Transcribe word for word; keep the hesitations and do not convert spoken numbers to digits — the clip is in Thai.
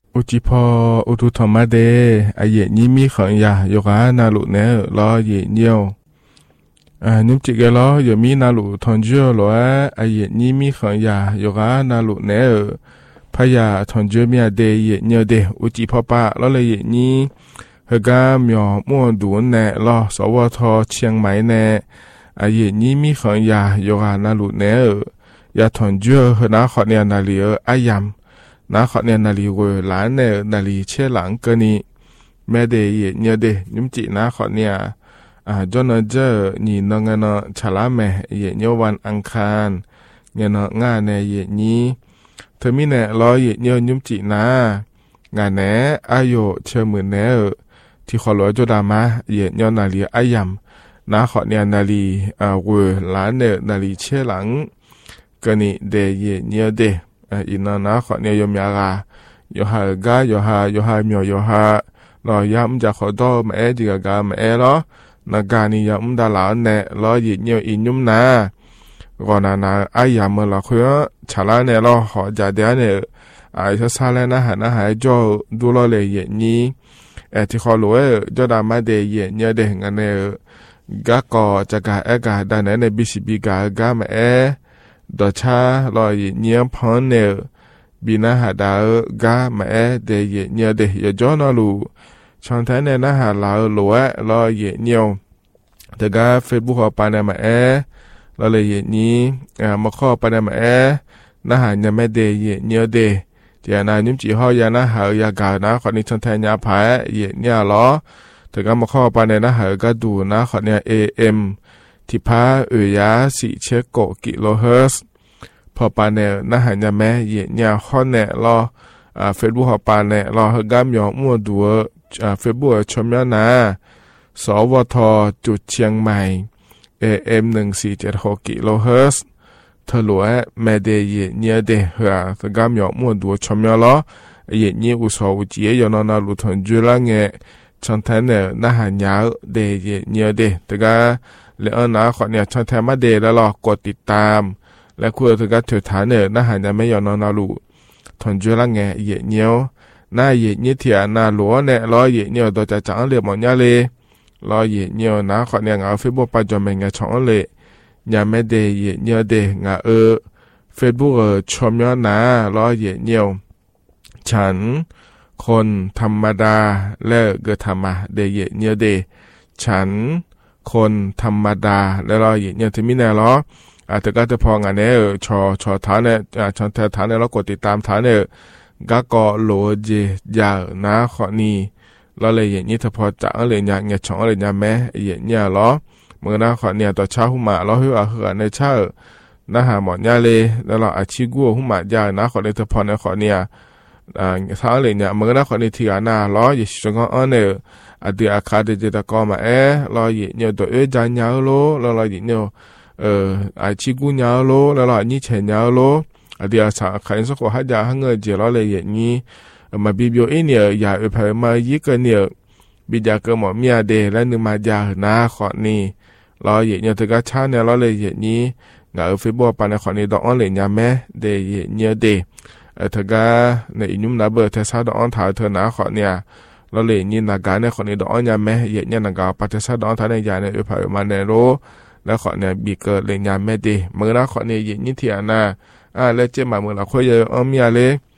อุจิพออุทุธรรมเดอเยนี้มีขังยาโยกานาลุเนลอเยเนียวอ่านิมจิเกลอยมีนาลุทอนเจอลออเยนี้มีขังยาโยกานาลุเนพยาทอนเจอมีเดเยเนียวเดอุจิพอปะลอเลยเยนี้เฮกาเมียวม่วนดูนเนลอสวทเชียงใหม่เนอเยนี้มีขังยาโยกานาลุเนยาทอนเจอเฮนาขอเนียนาลีเออายามนาขอเนี่ยนาลีเวหลานเนี่ยนาลีเชื่อหลังกันนี่แม่เดย์เนี่ยเดย์ยุ่มจีนาขอเนี่ยอ่าจนเจอนี่นงเงาฉลาแม่เยเนี่ยวันอังคารเงาง่าเนี่ยเยนี้เธอมีเนี่ยรอเยเนี่ยยุ่มจีนางานเนี่ยอายุเชื่อมือเนี่ยที่ขอรอจุดามาเยเนี่ยนาลีอายามนาขอเนี่ยนาลีอ่าเวหลานเนี่ยนาลีเชื่อหลังกันนี่เดย์เนี่ยเดอินนาขอเนี่ยยมยากาโยฮากาโยฮาโยฮามีโยฮารอยามจะขอโตมาเอจิกากามาเอลอนากานิยามดาลาเนรอยิเนี่ยอินยุมนาก่อนนาอายามละคุยชาลาเนรอขอจ่าเดียเนไอชะซาเลนะหานะหายจ่อดูรอเลยเยนี้เอที่ขอรวยจอดามาเดเยเนี่ยเดงกันเนกะกอจะกาเอกาดานเนบิสิบิกากามาเอดอชาลอยเนียพอนเนอบินาหาดากามาเอเดเยเนียเดยจอนอลูช่องแทนเนนะหาลาโลเอลอยเยเนียวแต่กาเฟซบุ๊กปานามาเอลอยเยนี้อ่ามาข้อปานามาเอนะหาญาไม่เดเยเนียเดเจียนานิมจีฮอยานะหายากานะขอนี้ช่องแทนยาผายเยเนียล้อแต่กามาข้อปานานะหากาดูนะขอเนียเอเอ็มที่พาเอือยาสี่เชโกกิโลเฮิร์ตพอปาเนลนะหันยาแม่เยียข้อเนลออ่าเฟซบุ๊กพอปาเนลอเฮกามยองมัวดัวอ่าเฟซบุ๊กชมยานาสวทจุดเชียงใหม่เอเอ็มหนึ่งสี่เจ็ดหกกิโลเฮิร์ตเธอหลัวแม่เดเยียเดเฮาเฮกามยองมัวดัวชมยาล้อเยียอุศวุจียอนนาลุทนจุลังเงช่างแทนเนนะหันยาเดเยียเดแต่ก็เลอนะขอเนี่ยช่องแทนมาเดแล้วรอกดติดตามและคุยถึงการถือฐานเนอนะหันยังไม่ยอมนอนนาลูทนจุลังเงยเยเนียวน่าเยเนียเถียน่าหลัวเนี่ยรอเยเนียวตัวจะจังเลยหมดเนี่ยเลยรอเยเนียวนะขอเนี่ยงาเฟซบุ๊กปัจจุบันงาช่องเลยยังไม่เดเยเนียวเดงาเออเฟซบุ๊กเออชมยอนะรอเยเนียวฉันคนธรรมดาและเกิดธรรมะเดเยเนียวเดฉันคนธรรมดาแล้วเราอย่างเนี่ยที่มีแนวล้ออาจจะก็จะพองานเนี่ยชอชอฐานเนี่ยอ่าชอแทฐานเนี่ยเรากดติดตามฐานเนี่ยก็ก็โลเจยานะขอนี้เราเลยอย่างนี้ถ้าพอจะอะไรอย่างเงี้ยช่องอะไรอย่างแม่อย่างเนี่ยล้อเมื่อนะขอเนี่ยต่อเช้าหุ่มมาเราเหือเหือในเช้านะหาหมอนยาเลยแล้วเราอาชีกัวหุ่มมายานะขอเนี่ยถ้าพอในขอเนี่ยอ่าถ้าอะไรเนี่ยเมื่อนะขอเนี่ยที่อานาล้ออย่าชงอ้อนเนี่ยอดีอาคาเดจตะกอมาเอรอเยเนี่ยตัวเอจานยาวโลแล้วรอเยเนี่ยเอ่อไอชิกุยาวโลแล้วรอนี่เฉยยาวโลอดีอาสาขันสกอหัดยาหังเงเจรอเลยเยนี้มาบิบิโอเอเนี่ยอย่าเอพมายิกเนี่ยบิดาเกหมอเมียเดและนึมายานาขอนี่รอเยเนี่ยตะกะชาเนี่ยรอเลยเยนี้งาเฟซบุ๊กปานขอนี่ดอกอ้อนเลยยาแม่เดเยเนี่ยเดเออตะกะในอินุมนาเบอร์เทซาดอกอ้อนถาเธอนาขอเนี่ยเราเลยนี่นากาเนี่ยคนนี้ดอกยาแม่เยเนี่ยนากาปัจจัยดอกท่านในยาเนี่ยเอพายมาเนโรแล้วขอเนี่ยบีเกิดเลยยาแม่ดีเมื่อละขอเนี่ยเยนี่ที่อานาอ่าแล้วเจ้ามาเมื่อเราคุยเยอะอ้อมยาเลย